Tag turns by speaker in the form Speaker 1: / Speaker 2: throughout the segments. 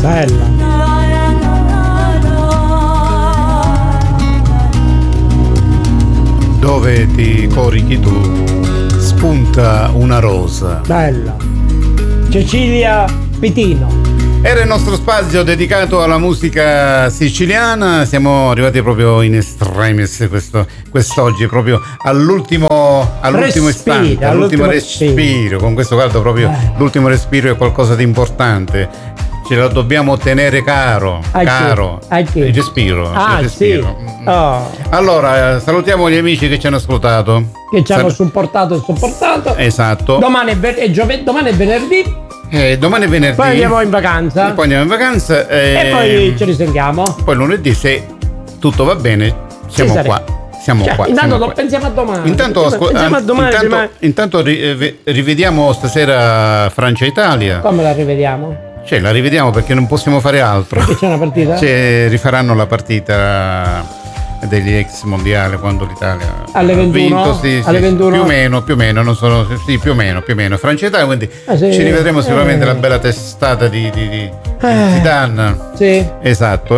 Speaker 1: Bella.
Speaker 2: Dove ti corichi tu spunta una rosa.
Speaker 1: Bella. Cecilia Pitino.
Speaker 2: Era il nostro spazio dedicato alla musica siciliana. Siamo arrivati proprio in extremis quest'oggi, proprio all'ultimo istante, all'ultimo respiro. Con questo caldo proprio l'ultimo respiro è qualcosa di importante. Ce lo dobbiamo tenere caro. Il respiro.
Speaker 1: Sì. Oh.
Speaker 2: Allora, salutiamo gli amici che ci hanno ascoltato.
Speaker 1: Che ci hanno supportato e sopportato.
Speaker 2: Esatto.
Speaker 1: Domani è venerdì.
Speaker 2: Domani è venerdì.
Speaker 1: Poi andiamo in vacanza. E poi ci risentiamo.
Speaker 2: Poi lunedì, se tutto va bene, siamo qua.
Speaker 1: Intanto pensiamo a domani.
Speaker 2: Intanto rivediamo stasera Francia-Italia.
Speaker 1: Come la rivediamo?
Speaker 2: La rivediamo perché non possiamo fare altro.
Speaker 1: Perché c'è una partita?
Speaker 2: Rifaranno la partita degli ex mondiali quando l'Italia
Speaker 1: alle 21,
Speaker 2: ha vinto,
Speaker 1: alle 21
Speaker 2: più o meno non sono, più o meno Francia e Italia, quindi ci rivedremo sicuramente la bella testata di Zidane.
Speaker 1: Sì,
Speaker 2: esatto.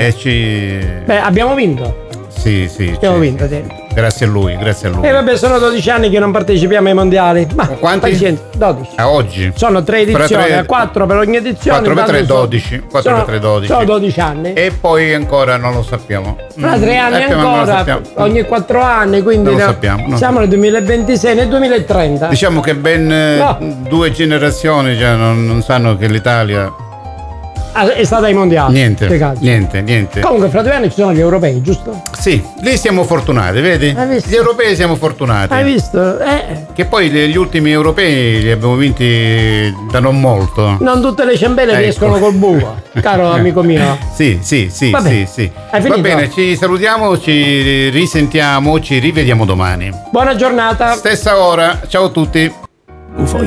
Speaker 1: Abbiamo vinto.
Speaker 2: Sì,
Speaker 1: abbiamo vinto, sì.
Speaker 2: Grazie a lui.
Speaker 1: E vabbè, sono 12 anni che non partecipiamo ai mondiali. Ma
Speaker 2: quanti?
Speaker 1: 12.
Speaker 2: A oggi?
Speaker 1: Sono 3 edizioni, 4 per ogni edizione.
Speaker 2: 4 per 3, 12. 4 per 3, 12.
Speaker 1: Sono 12 anni.
Speaker 2: E poi ancora non lo sappiamo.
Speaker 1: Fra 3 anni ancora, ogni 4 anni, quindi
Speaker 2: non lo sappiamo.
Speaker 1: Siamo nel 2026, nel 2030.
Speaker 2: Diciamo che ben 2 generazioni già non sanno che l'Italia
Speaker 1: è stata ai mondiali.
Speaker 2: Niente.
Speaker 1: Comunque fra 2 anni ci sono gli europei, giusto?
Speaker 2: Sì, lì siamo fortunati, vedi? Gli europei siamo fortunati.
Speaker 1: Hai visto?
Speaker 2: Che poi gli ultimi europei li abbiamo vinti da non molto.
Speaker 1: Non tutte le ciambelle riescono col buco, caro amico mio.
Speaker 2: Sì. Va bene, ci salutiamo, ci risentiamo, ci rivediamo domani.
Speaker 1: Buona giornata.
Speaker 2: Stessa ora, ciao a tutti.